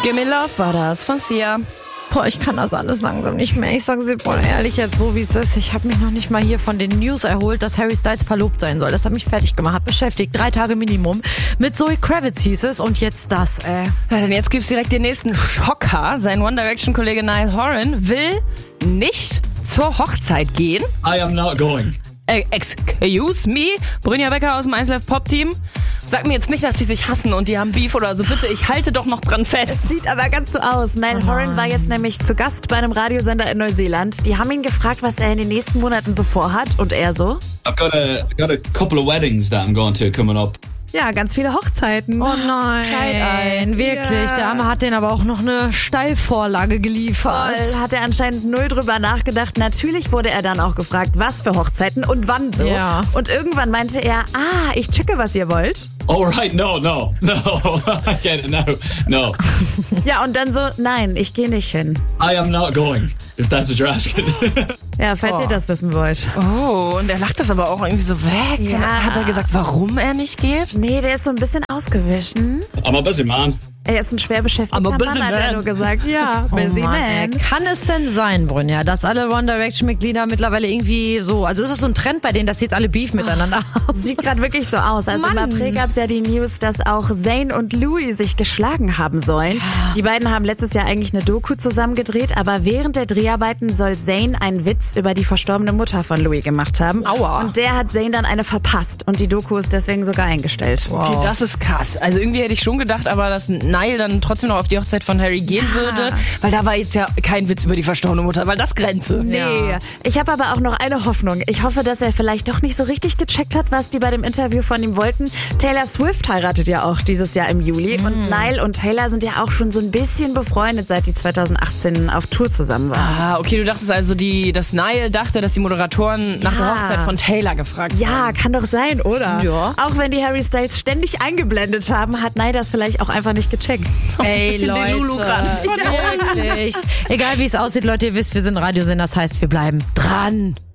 Gimme Love war das von Sia. Boah, ich kann das alles langsam nicht mehr. Ich sage dir voll ehrlich jetzt so, wie es ist. Ich habe mich noch nicht mal hier von den News erholt, dass Harry Styles verlobt sein soll. Das hat mich fertig gemacht, hat beschäftigt. 3 Tage Minimum. Mit Zoe Kravitz hieß es und jetzt das, Ja, dann jetzt gibt's direkt den nächsten Schocker. Sein One Direction-Kollege Niall Horan will nicht zur Hochzeit gehen. I am not going. Excuse me? Brynja Becker aus dem 1Live Pop-Team. Sag mir jetzt nicht, dass die sich hassen und die haben Beef oder so. Bitte, ich halte doch noch dran fest. Es sieht aber ganz so aus. Niall Horan war jetzt nämlich zu Gast bei einem Radiosender in Neuseeland. Die haben ihn gefragt, was er in den nächsten Monaten so vorhat. Und er so? I've got a couple of weddings that I'm going to coming up. Ja, ganz viele Hochzeiten. Oh nein, wirklich. Ja. Der Arme hat den aber auch noch eine Steilvorlage geliefert. Voll, hat er anscheinend null drüber nachgedacht. Natürlich wurde er dann auch gefragt, was für Hochzeiten und wann so. Ja. Und irgendwann meinte er, ich checke, was ihr wollt. Oh, right, no. I get it, no. Ja, und dann so, nein, ich gehe nicht hin. I am not going, if that's what you're asking. Ja, falls ihr das wissen wollt. Oh, und er lacht das aber auch irgendwie so weg. Ja. Hat er gesagt, warum er nicht geht? Nee, der ist so ein bisschen ausgewichen. I'm a busy man. Er ist ein schwer beschäftigter Aber busy Mann, hat er man. nur gesagt. Ja, busy Mann, ey. man. Kann es denn sein, Brynja, dass alle One Direction-Mitglieder mittlerweile irgendwie so, also ist es so ein Trend bei denen, dass sie jetzt alle Beef miteinander haben? Sieht gerade wirklich so aus. Also im Mann. April gab es ja die News, dass auch Zayn und Louis sich geschlagen haben sollen. Die beiden haben letztes Jahr eigentlich eine Doku zusammen gedreht, aber während der Dreharbeiten soll Zayn einen Witz über die verstorbene Mutter von Louis gemacht haben. Aua. Und der hat Zayn dann eine verpasst und die Doku ist deswegen sogar eingestellt. Okay, das ist krass. Also irgendwie hätte ich schon gedacht, aber dass Niall dann trotzdem noch auf die Hochzeit von Harry gehen würde, weil da war jetzt ja kein Witz über die verstorbene Mutter, weil das Grenze. Nee. Ja. Ich habe aber auch noch eine Hoffnung. Ich hoffe, dass er vielleicht doch nicht so richtig gecheckt hat, was die bei dem Interview von ihm wollten. Taylor Swift heiratet ja auch dieses Jahr im Juli und Niall und Taylor sind ja auch schon so ein bisschen befreundet, seit die 2018 auf Tour zusammen waren. Okay, du dachtest also, dass Niall dachte, dass die Moderatoren nach der Hochzeit von Taylor gefragt haben. Ja, kann doch sein, oder? Ja. Auch wenn die Harry Styles ständig eingeblendet haben, hat Niall das vielleicht auch einfach nicht gecheckt. Ey, bisschen den Lulu Leute, ran. wirklich. Egal wie es aussieht, Leute, ihr wisst, wir sind Radiosender, das heißt, wir bleiben dran.